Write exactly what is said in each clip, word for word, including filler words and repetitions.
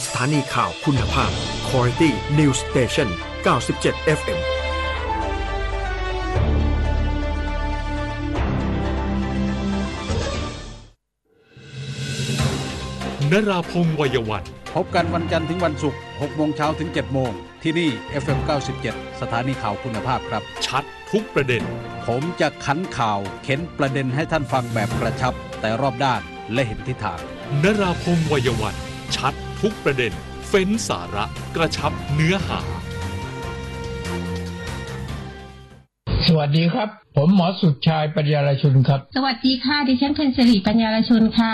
ถานีข่าวคุณภาพ Quality News Station เก้าสิบเจ็ด เอฟ เอ็มนราพงษ์วัยวันพบกันวันจันทร์ถึงวันศุกร์ หกโมงเช้าถึง เจ็ดโมงที่นี่ เอฟ เอ็ม เก้าสิบเจ็ด สถานีข่าวคุณภาพครับชัดทุกประเด็นผมจะขันข่าวเข็นประเด็นให้ท่านฟังแบบกระชับแต่รอบด้านและเห็นทิศทางนราพงษ์วัยวันชัดทุกประเด็นเฟ้นสาระกระชับเนื้อหาสวัสดีครับผมหมอสุดชายปัญญาลชุนครับสวัสดีค่ะดิฉันเพนสิริปัญญาลชุนค่ะ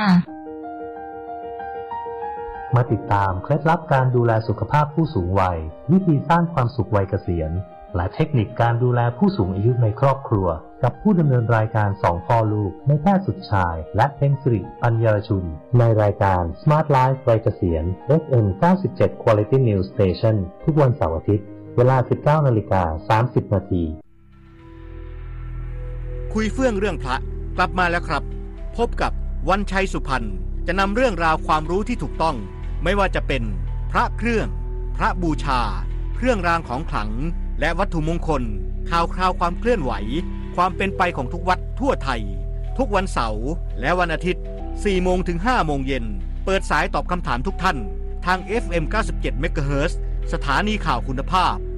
มาติดตามเคล็ดลับการดูแลสุขภาพผู้สูงวัยวิธีสร้างความสุขวัยเกษียณและเทคนิคการดูแลผู้สูงอายุในครอบครัวกับผู้ดำเนินรายการสองพ่อลูกในแพทย์สุดชายและเพ็ญสิริปัญญาลชุนในรายการ Smart Life วัยเกษียณ เอฟ เอ็ม เก้าสิบเจ็ด Quality News Station ทุกวันเสาร์อาทิตย์เวลา สิบเก้านาฬิกาสามสิบนาทีคุยเฟื่องเรื่องพระกลับมาแล้วครับพบกับวันชัยสุพรรณจะนำเรื่องราวความรู้ที่ถูกต้องไม่ว่าจะเป็นพระเครื่องพระบูชาเครื่องรางของขลังและวัตถุมงคลข่าวคราวความเคลื่อนไหวความเป็นไปของทุกวัดทั่วไทยทุกวันเสาร์และวันอาทิตย์ สี่โมงถึงห้าโมงเย็นเปิดสายตอบคำถามทุกท่านทาง เอฟ เอ็ม เก้าสิบเจ็ด เมกะเฮิรตซ์ สถานีข่าวคุณภาพ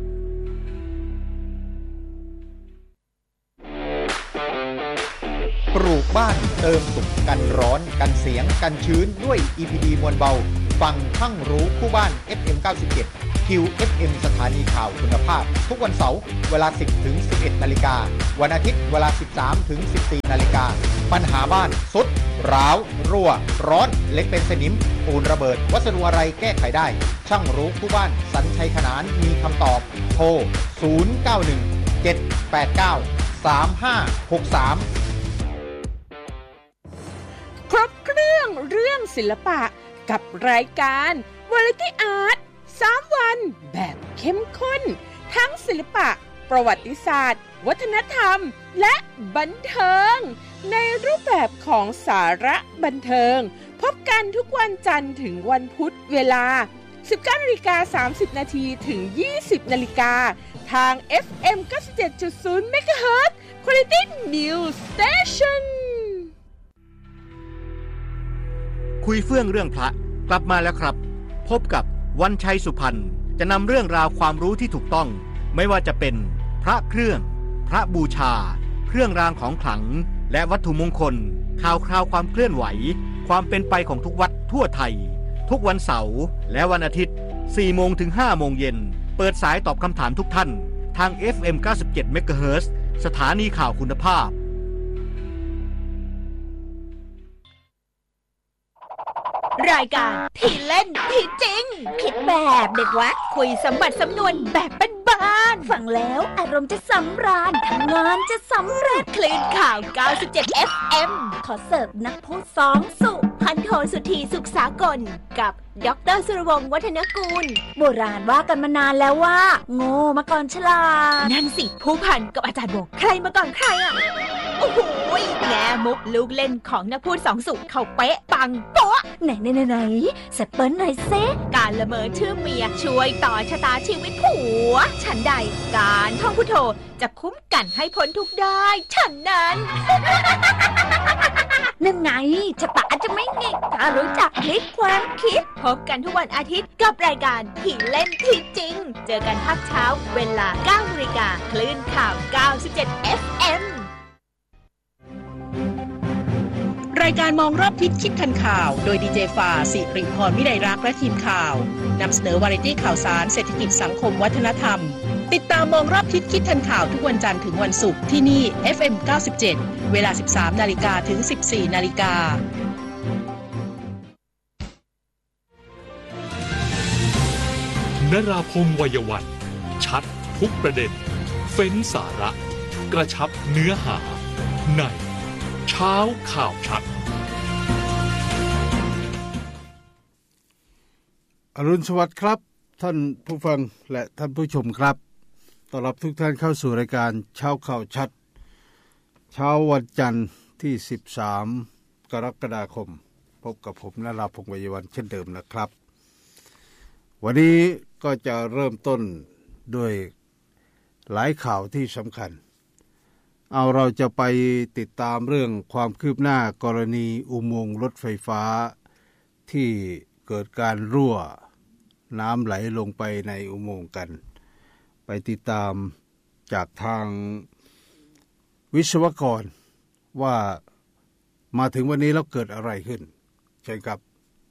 ปลูกบ้านเติมสุขกันร้อนกันเสียงกันชื้นด้วย อี พี ดี มวลเบาฟังทั้งรู้คู่บ้าน เอฟ เอ็ม เก้าสิบเจ็ด คิว เอฟ เอ็ม สถานีข่าวคุณภาพทุกวันเสาร์เวลา สิบถึงสิบเอ็ดนาฬิกาวันอาทิตย์เวลา สิบสามถึงสิบสี่นาฬิกาปัญหาบ้านทรุดร้าวรั่วร้อนเล็กเป็นสนิมปูนระเบิดวัสดุอะไรแก้ไขได้ช่างรู้คู่บ้านสัญชัยขนานมีคำตอบโทรศูนย์ เก้า หนึ่ง เจ็ด แปด เก้า สาม ห้า หก สามครบเครื่องเรื่องศิลปะกับรายการ Variety Art สามวันแบบเข้มข้นทั้งศิลปะประวัติศาสตร์วัฒนธรรมและบันเทิงในรูปแบบของสาระบันเทิงพบกันทุกวันจันทร์ถึงวันพุธเวลา สิบเก้านาฬิกาสามสิบนาทีถึงยี่สิบนาฬิกาทาง เอฟ เอ็ม เก้าสิบเจ็ดจุดศูนย์ เมกะเฮิรตซ์ Quality News Station คุยเฟื่องเรื่องพระกลับมาแล้วครับพบกับวันชัยสุพรรณจะนำเรื่องราวความรู้ที่ถูกต้องไม่ว่าจะเป็นพระเครื่องพระบูชาเครื่องรางของขลังและวัตถุมงคลข่าวคราวความเคลื่อนไหวความเป็นไปของทุกวัดทั่วไทยทุกวันเสาร์และวันอาทิตย์ สี่โมงถึงห้าโมงเย็นเปิดสายตอบคำถามทุกท่านทาง เอฟ เอ็ม เก้าสิบเจ็ด เมกะเฮิรตซ์ สถานีข่าวคุณภาพรายการที่เล่นที่จริงคิดแบบเด็กวัดคุยสมบัติสำนวนแบบบ้านๆฟังแล้วอารมณ์จะสำราญทำงานจะสำเร็จคลื่นข่าว เก้าสิบเจ็ด เอฟ เอ็ม ขอเสิร์ฟนักพูดสองสุพันโทสุธีสุขสากลกับดร.สุรวงศ์วัฒนกูลโบราณว่ากันมานานแล้วว่าโง่มาก่อนฉลาดนั่นสิผู้พันกับอาจารย์บอกใครมาก่อนใครอ่ะโอ้โหแง่มุกลูกเล่นของนักพูดสองสุเขาเป๊ะปังโป๊ะไหนไหนไหนไหนแซปเปิ้ลหน่อยเซการละเมอชื่อเมียช่วยต่อชะตาชีวิตผัวฉันใดการท่องพุทโธจะคุ้มกันให้พ้นทุกได้ฉันนั้นนั่นไงชะตาจะไม่หงิกถ้ารู้จักพลิกความคิดพบกันทุกวันอาทิตย์กับรายการที่เล่นที่จริงเจอกันภาคเช้าเวลา เก้านาฬิกา คลื่นข่าว เก้าสิบเจ็ด เอฟ เอ็มรายการมองรอบทิศคิดทันข่าวโดยดีเจฟ้าสิริพรวิไลรักษ์และทีมข่าวนำเสนอวาไรตี้ข่าวสารเศรษฐกิจสังคมวัฒนธรรมติดตามมองรอบทิศคิดทันข่าวทุกวันจันทร์ถึงวันศุกร์ที่นี่ เอฟ เอ็ม เก้าสิบเจ็ด เวลา สิบสามนาฬิกา ถึง สิบสี่นาฬิกานราพงษ์วัยวันชัดทุกประเด็นเฟ้นสาระกระชับเนื้อหาในเช้าข่าวชัดอรุณสวัสดิ์ครับท่านผู้ฟังและท่านผู้ชมครับต้อนรับทุกท่านเข้าสู่รายการเช้าข่าวชัดเช้าวันจันทร์ที่สิบสามกรกฎาคมพบกับผมนราพงษ์วัยวันเช่นเดิมนะครับวันนี้ก็จะเริ่มต้นด้วยหลายข่าวที่สำคัญเอาเราจะไปติดตามเรื่องความคืบหน้ากรณีอุโมงค์รถไฟฟ้าที่เกิดการรั่วน้ำไหลลงไปในอุโมงค์กันไปติดตามจากทางวิศวกรว่ามาถึงวันนี้แล้วเกิดอะไรขึ้นเชิญครับ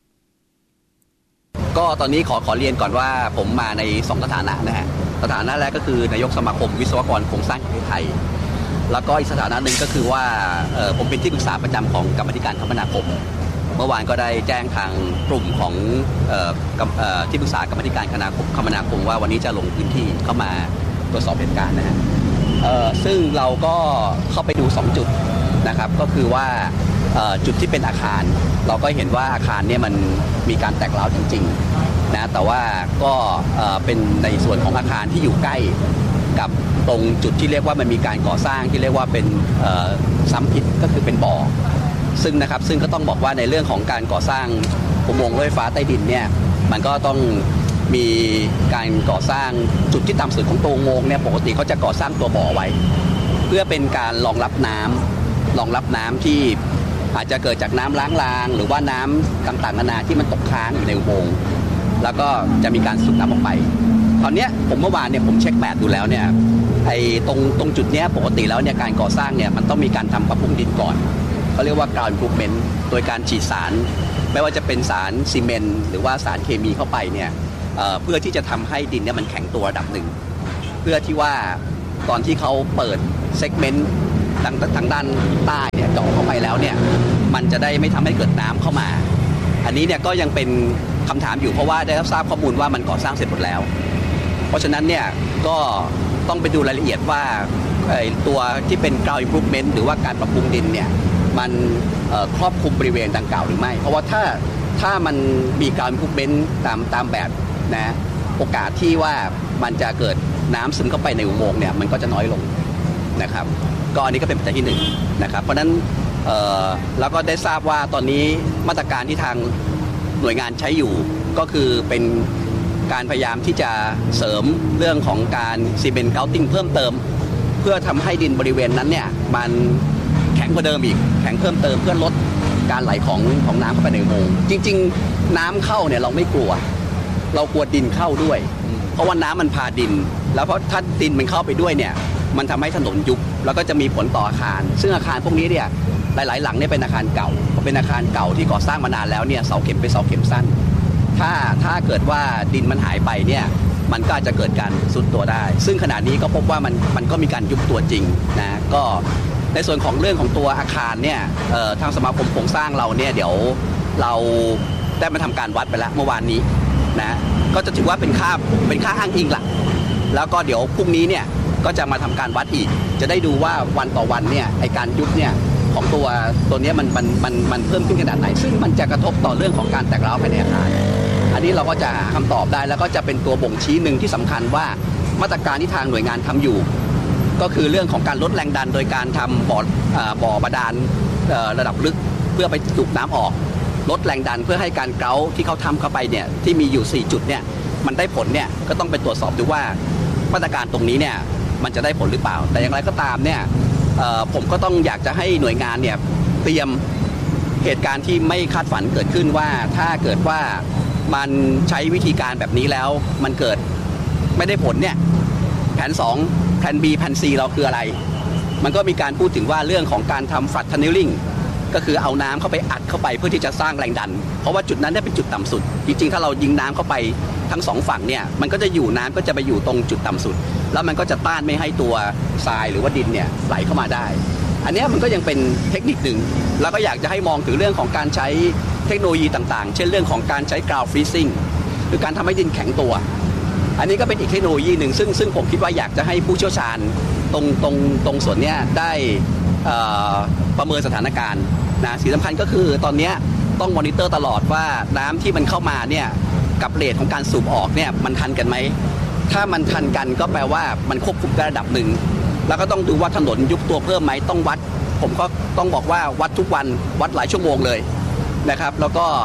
ก็ตอนนี้ขอขอเรียนก่อนว่าผมมาในสองสถานะนะฮะสถานะแรกก็คือนายกสมาคมวิศวกรโครงสร้างแห่งประเทศไทยแล้วก็อีกสถานะหนึ่งก็คือว่าเอ่อผมเป็นที่ปรึกษาประจำของกรรมาธิการคมนาคมเมื่อวานก็ได้แจ้งทางกลุ่มของเอ่อเอ่อที่ปรึกษากรรมาธิการคมนาคมคมนาคมว่าวันนี้จะลงพื้นที่เข้ามาตรวจสอบเหตุการณ์นะฮะเอ่อซึ่งเราก็เข้าไปดูสองจุดนะครับก็คือว่าเอ่อจุดที่เป็นอาคารเราก็เห็นว่าอาคารเนี่ยมันมีการแตกร้าวจริงๆนะแต่ว่าก็เอ่อเป็นในส่วนของอาคารที่อยู่ใกล้กับตรงจุดที่เรียกว่ามันมีการก่อสร้างที่เรียกว่าเป็นเอ่อซ้ำผิดก็คือเป็นบ่อซึ่งนะครับซึ่งก็ต้องบอกว่าในเรื่องของการก่อสร้างอุโมงค์รถไฟฟ้าใต้ดินเนี่ยมันก็ต้องมีการก่อสร้างจุดที่ต่ำสุดของตัวอุโมงค์เนี่ยปกติเขาจะก่อสร้างตัวบ่อไว้เพื่อเป็นการรองรับน้ำรองรับน้ำที่อาจจะเกิดจากน้ำล้างรางหรือว่าน้ำต่างๆนานาที่มันตกค้างอยู่ในอุโมงค์แล้วก็จะมีการสูบน้ำออกไปตอนนี้ผมเมื่อวานเนี่ยผมเช็คแบบดูแล้วเนี่ยไอ้ตรงตรงจุดเนี้ยปกติแล้วเนี่ยการก่อสร้างเนี่ยมันต้องมีการทำปรับปรุงดินก่อนเขาเรียกว่า ground improvement โดยการฉีดสารไม่ว่าจะเป็นสารซีเมนต์หรือว่าสารเคมีเข้าไปเนี่ย เอ่อ เพื่อที่จะทำให้ดินเนี่ยมันแข็งตัวระดับหนึ่งเพื่อที่ว่าตอนที่เขาเปิดเซกเมนต์ทางทางด้านใต้เนี่ยเจาะเข้าไปแล้วเนี่ยมันจะได้ไม่ทำให้เกิดน้ำเข้ามาอันนี้เนี่ยก็ยังเป็นคำถามอยู่เพราะว่าได้รับทราบข้อมูลว่ามันก่อสร้างเสร็จหมดแล้วเพราะฉะนั้นเนี่ยก็ต้องไปดูรายละเอียดว่าตัวที่เป็น ground improvement หรือว่าการปรับปรุงดินเนี่ยมันครอบคลุมบริเวณดังกล่าวหรือไม่เพราะว่าถ้าถ้ามันมี ground improvement ตามตามแบบนะโอกาสที่ว่ามันจะเกิดน้ำซึมเข้าไปในอุโมงค์เนี่ยมันก็จะน้อยลงนะครับก็อันนี้ก็เป็นปัจจัยที่หนึ่งนะครับเพราะฉะนั้นแล้วก็ได้ทราบว่าตอนนี้มาตรการที่ทางหน่วยงานใช้อยู่ก็คือเป็นการพยายามที่จะเสริมเรื่องของการซีเมนต์เกาติ้งเพิ่มเติมเพื่อทำให้ดินบริเวณนั้นเนี่ยมันแข็งกว่าเดิมอีกแข็งเพิ่มเติมเพื่อลดการไหลของของน้ำเข้าไปในอุโมงค์จริงๆน้ำเข้าเนี่ยเราไม่กลัวเรากลัวดินเข้าด้วยเพราะว่าน้ำมันพาดินแล้วเพราะถ้าดินมันเข้าไปด้วยเนี่ยมันทำให้ถนนยุบแล้วก็จะมีผลต่ออาคารซึ่งอาคารพวกนี้เนี่ยหลายๆหลังเนี่ยเป็นอาคารเก่าเป็นอาคารเก่าที่ก่อสร้างมานานแล้วเนี่ยเสาเข็มเป็นเสาเข็มสั้นถ้าถ้าเกิดว่าดินมันหายไปเนี่ยมันก็อาจจะเกิดการทรุดตัวได้ซึ่งขณะนี้ก็พบว่ามันมันก็มีการยุบตัวจริงนะก็ในส่วนของเรื่องของตัวอาคารเนี่ยทางสมาคมโครงสร้างเราเนี่ยเดี๋ยวเราได้มาทำการวัดไปแล้วเมื่อวานนี้นะก็จะถือว่าเป็นค่าเป็นค่าอ้างอิงหลักแล้วก็เดี๋ยวพรุ่งนี้เนี่ยก็จะมาทำการวัดอีกจะได้ดูว่าวันต่อวันเนี่ยไอการยุบเนี่ยของตัวตัวนี้มันมันมันมันเพิ่มขึ้นขนาดไหนซึ่งมันจะกระทบต่อเรื่องของการแตกร้าวภายในอาคารอันนี้เราก็จะหาคำตอบได้แล้วก็จะเป็นตัวบ่งชี้หนึ่งที่สำคัญว่ามาตรการที่ทางหน่วยงานทำอยู่ก็คือเรื่องของการลดแรงดันโดยการทำบ่อบ่อบาดาลระดับลึกเพื่อไปสูบน้ำออกลดแรงดันเพื่อให้การเกาที่เขาทำเข้าไปเนี่ยที่มีอยู่สี่จุดเนี่ยมันได้ผลเนี่ยก็ต้องไปตรวจสอบดูว่ามาตรการตรงนี้เนี่ยมันจะได้ผลหรือเปล่าแต่อย่างไรก็ตามเนี่ยผมก็ต้องอยากจะให้หน่วยงานเนี่ยเตรียมเหตุการณ์ที่ไม่คาดฝันเกิดขึ้นว่าถ้าเกิดว่ามันใช้วิธีการแบบนี้แล้วมันเกิดไม่ได้ผลเนี่ยแผนสองแผน B แผน C เราคืออะไรมันก็มีการพูดถึงว่าเรื่องของการทำ flat tunneling ก็คือเอาน้ำเข้าไปอัดเข้าไปเพื่อที่จะสร้างแรงดันเพราะว่าจุดนั้นเนี่ยเป็นจุดต่ำสุดจริงๆถ้าเรายิงน้ำเข้าไปทั้งสองฝั่งเนี่ยมันก็จะอยู่น้ำก็จะไปอยู่ตรงจุดต่ำสุดแล้วมันก็จะต้านไม่ให้ตัวทรายหรือว่าดินเนี่ยไหลเข้ามาได้อันนี้มันก็ยังเป็นเทคนิคหนึ่งแล้วก็อยากจะให้มองถึงเรื่องของการใช้เทคโนโลยีต่างๆเช่นเรื่องของการใช้ ground freezing หรือการทำให้ดินแข็งตัวอันนี้ก็เป็นอีกเทคโนโลยีหนึ่งซึ่งซึ่งผมคิดว่าอยากจะให้ผู้เชี่ยวชาญตรงตรงตรงส่วนนี้ได้ประเมินสถานการณ์นะสิ่งสำคัญก็คือตอนนี้ต้องมอนิเตอร์ตลอดว่าน้ำที่มันเข้ามาเนี่ยกับเรทของการสูบออกเนี่ยมันทันกันไหมถ้ามันทันกันก็แปลว่ามันควบคุมได้ระดับหนึ่งแล้วก็ต้องดูว่าถนนยุบตัวเพิ่มไหมต้องวัดผมก็ต้องบอกว่าวัดทุกวันวัดหลายชั่วโมงเลยนะครับแล้วก็พ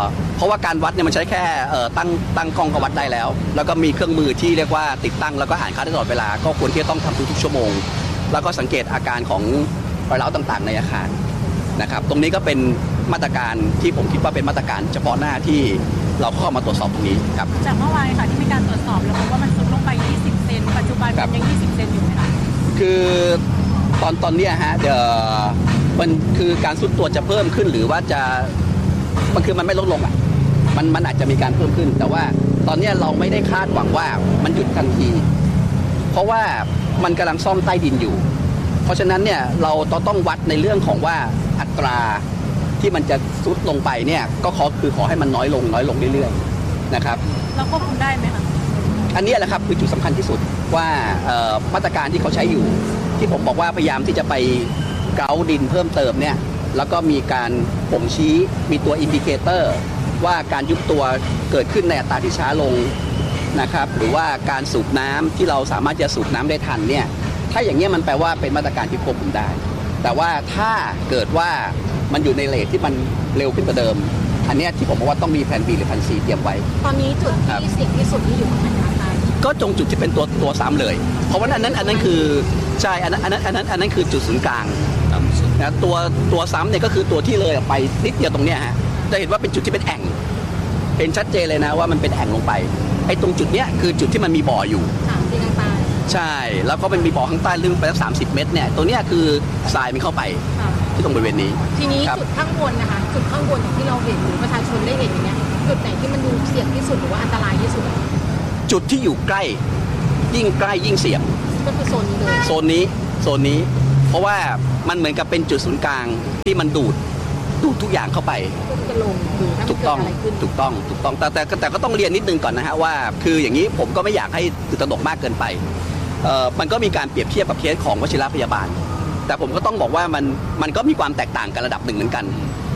ราะว่าการวัดเนี่ยมันใช้แค่ตั้งตั้งกล้องก็วัดได้แล้วแล้วก็มีเครื่องมือที่เรียกว่าติดตั้งแล้วก็อ่านค่าได้ตลอดเวลาก็ควรที่จะต้องทำทุกๆชั่วโมงแล้วก็สังเกตอาการของรอยร้าวต่างๆในอาคารนะครับตรงนี้ก็เป็นมาตรการที่ผมคิดว่าเป็นมาตรการเฉพาะหน้าที่เราเข้ามาตรวจสอบตรงนี้ครับจากเมื่อวานค่ะที่มีการตรวจสอบแล้วพบว่ามันซุดลงไปยี่สิบเซนปัจจุบันมันยังยี่สิบเซนอยู่ไหมคะคือตอนตอนนี้ฮะเดี๋ยวมันคือการซุดตัวจะเพิ่มขึ้นหรือว่าจะมันคือมันไม่ลดลงอ่ะมันมันอาจจะมีการเพิ่มขึ้นแต่ว่าตอนนี้เราไม่ได้คาดหวังว่ามันหยุดทันทีเพราะว่ามันกำลังซ่อมใต้ดินอยู่เพราะฉะนั้นเนี่ยเราต้องวัดในเรื่องของว่าอัตราที่มันจะซุดลงไปเนี่ยก็ขอคือขอให้มันน้อยลงน้อยลงเรื่อยๆนะครับเราควบคุมได้ไหมคะอันนี้แหละครับคือจุดสำคัญที่สุดว่ามาตรการที่เขาใช้อยู่ที่ผมบอกว่าพยายามที่จะไปเกาดินเพิ่มเติมเนี่ยแล้วก็มีการบ่งชี้มีตัวอินดิเคเตอร์ว่าการยุบตัวเกิดขึ้นในอัตราที่ช้าลงนะครับหรือว่าการสูบน้ำที่เราสามารถจะสูบน้ำได้ทันเนี่ยถ้าอย่างนี้มันแปลว่าเป็นมาตรการที่ควบคุมได้แต่ว่าถ้าเกิดว่ามันอยู่ในเรทที่มันเร็วขึ้นกว่าเดิมอันนี้ที่ผมบอกว่าต้องมีแผน B หรือแผน C เตรียมไว้ตอนนี้จุดที่เสี่ยงที่สุดที่อยู่ตรงไหนคะก็ตรงจุดที่เป็นตัวตัวซ้ำเลยเพราะว่าอันนั้นอันนั้นคือใช่อันนั้นอันนั้นอันนั้นอันนั้นคือจุดศูนย์กลางนะตัวตัวซ้ำเนี่ยก็คือตัวที่เลยออกไปนิดเดียวตรงเนี้ยฮะจะเห็นว่าเป็นจุดที่เป็นแอ่งเห็นชัดเจนเลยนะว่ามันเป็นแอ่งลงไปไอ้ตรงจุดเนี้ยคือจุดที่มันมีบ่ออยู่ที่ข้างใต้ใช่แล้วก็มันมีบ่อข้างใต้ลึกไปสักสามสิบเมตรเนี่ยตัวเนี้ยคือทรายมันเข้าไปที่ตรงบริเวณนี้ทีนี้จุดข้างบนนะคะจุดข้างบนที่เราเห็นหรือประชาชนได้เห็นอย่างเงี้ยจุดไหนที่มันดูเสี่ยงที่สุดหรือว่าอันตรายที่สุดจุดที่อยู่ใกล้ยิ่งใกล้ยิ่งเสี่ยงก็คือโซนนี้เลยโซนนี้โซนนี้เพราะว่ามันเหมือนกับเป็นจุดศูนย์กลางที่มันดูดดูดทุกอย่างเข้าไปถูกต้องถูกต้องถูกต้องแต่แต่แต่ก็ต้องเรียนนิดนึงก่อนนะฮะว่าคืออย่างนี้ผมก็ไม่อยากให้ตื่นตระหนกมากเกินไปเอ่อมันก็มีการเปรียบเทียบกับเคสของวชิรพยาบาลแต่ผมก็ต้องบอกว่ามันมันก็มีความแตกต่างกันระดับหนึ่งเหมือนกัน